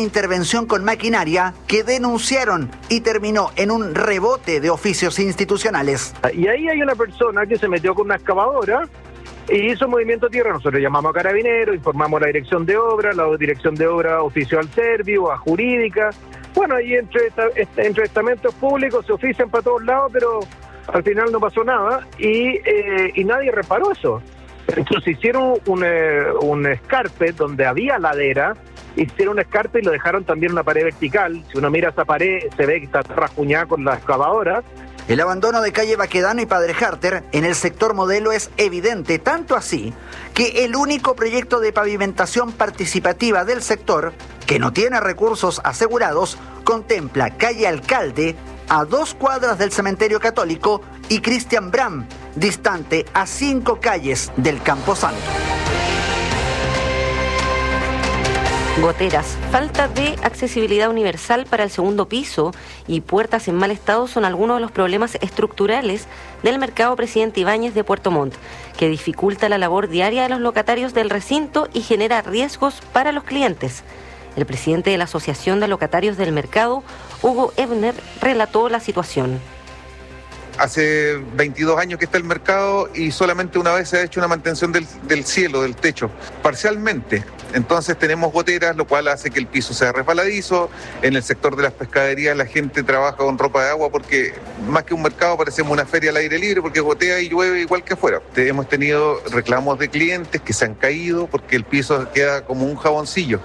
intervención con maquinaria que denunciaron y terminó en un rebote de oficios institucionales. Y ahí hay una persona que se metió con una excavadora y hizo movimiento de tierra. Nosotros llamamos a Carabineros, informamos a la dirección de obra, la dirección de obra ofició al Servio, a Jurídica. Bueno, ahí entre estamentos públicos se ofician para todos lados, pero al final no pasó nada y nadie reparó eso. Entonces hicieron un escarpe donde había ladera, hicieron un escarpe y lo dejaron también una pared vertical. Si uno mira esa pared se ve que está rasguñada con la excavadora. El abandono de calle Baquedano y Padre Harter en el sector Modelo es evidente, tanto así que el único proyecto de pavimentación participativa del sector, que no tiene recursos asegurados, contempla calle Alcalde a 2 cuadras del Cementerio Católico y Cristian Bram, distante a 5 calles del Camposanto. Goteras, falta de accesibilidad universal para el segundo piso y puertas en mal estado son algunos de los problemas estructurales del mercado Presidente Ibáñez de Puerto Montt, que dificulta la labor diaria de los locatarios del recinto y genera riesgos para los clientes. El presidente de la Asociación de Locatarios del Mercado, Hugo Ebner, relató la situación. Hace 22 años que está el mercado y solamente una vez se ha hecho una mantención del cielo, del techo, parcialmente. Entonces tenemos goteras, lo cual hace que el piso sea resbaladizo. En el sector de las pescaderías la gente trabaja con ropa de agua porque más que un mercado parecemos una feria al aire libre porque gotea y llueve igual que afuera. Hemos tenido reclamos de clientes que se han caído porque el piso queda como un jaboncillo.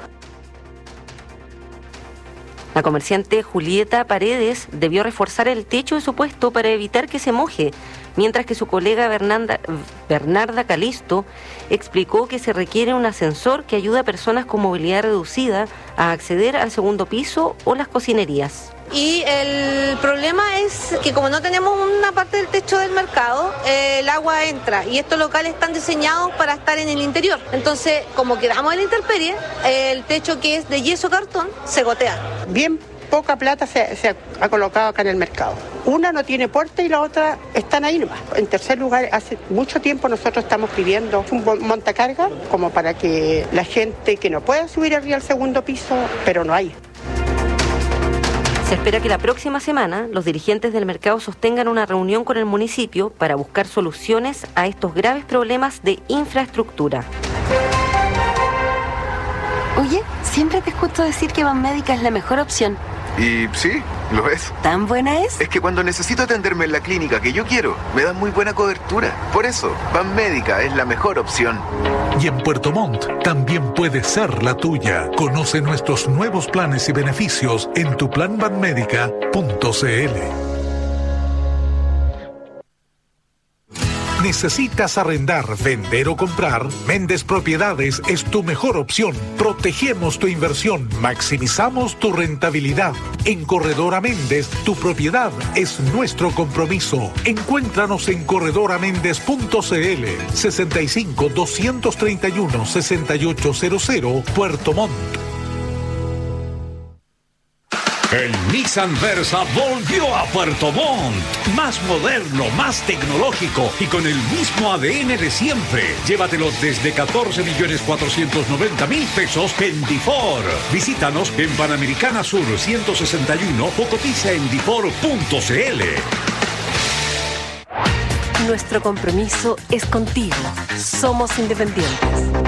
La comerciante Julieta Paredes debió reforzar el techo de su puesto para evitar que se moje, mientras que su colega Bernarda Calisto explicó que se requiere un ascensor que ayude a personas con movilidad reducida a acceder al segundo piso o las cocinerías. Y el problema es que como no tenemos una parte del techo del mercado, el agua entra y estos locales están diseñados para estar en el interior. Entonces, como quedamos en la intemperie, el techo que es de yeso cartón se gotea. Bien poca plata se ha colocado acá en el mercado. Una no tiene puerta y la otra están ahí nomás. En tercer lugar, hace mucho tiempo nosotros estamos pidiendo un montacarga como para que la gente que no pueda subir arriba al segundo piso, pero no hay. Se espera que la próxima semana los dirigentes del mercado sostengan una reunión con el municipio para buscar soluciones a estos graves problemas de infraestructura. Oye, siempre te escucho decir que Banmédica es la mejor opción. Y sí, lo es. ¿Tan buena es? Es que cuando necesito atenderme en la clínica que yo quiero, me dan muy buena cobertura. Por eso, Banmédica es la mejor opción. Y en Puerto Montt también puede ser la tuya. Conoce nuestros nuevos planes y beneficios en tuplanbanmedica.cl. ¿Necesitas arrendar, vender o comprar? Méndez Propiedades es tu mejor opción. Protegemos tu inversión, maximizamos tu rentabilidad. En Corredora Méndez, tu propiedad es nuestro compromiso. Encuéntranos en corredoramendez.cl 65 231 6800 Puerto Montt. El Nissan Versa volvió a Puerto Montt. Más moderno, más tecnológico y con el mismo ADN de siempre. Llévatelo desde 14.490.000 pesos en Difor. Visítanos en Panamericana Sur 161 o cotiza en difor.cl. Nuestro compromiso es contigo. Somos independientes.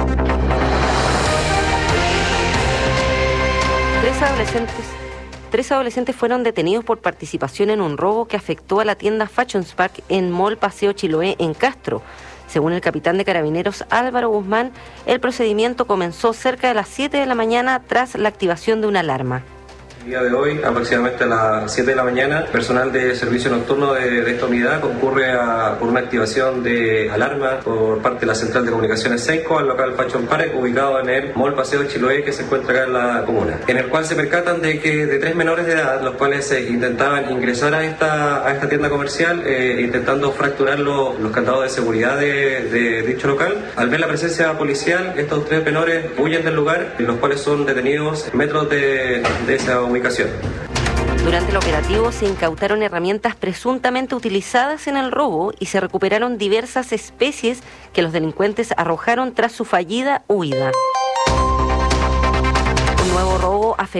Tres adolescentes fueron detenidos por participación en un robo que afectó a la tienda Fashion Spark en Mall Paseo Chiloé en Castro. Según el capitán de Carabineros Álvaro Guzmán, el procedimiento comenzó cerca de las 7 de la mañana tras la activación de una alarma. El día de hoy, aproximadamente a las 7 de la mañana, personal de servicio nocturno de esta unidad concurre por una activación de alarma por parte de la Central de Comunicaciones SENCO al local Fashion Park, ubicado en el Mall Paseo Chiloé, que se encuentra acá en la comuna, en el cual se percatan de 3 menores de edad, los cuales intentaban ingresar a esta tienda comercial, intentando fracturar los candados de seguridad de dicho local. Al ver la presencia policial, estos 3 menores huyen del lugar, los cuales son detenidos metros de esa ubicación. Durante el operativo se incautaron herramientas presuntamente utilizadas en el robo y se recuperaron diversas especies que los delincuentes arrojaron tras su fallida huida. Un nuevo robo afectó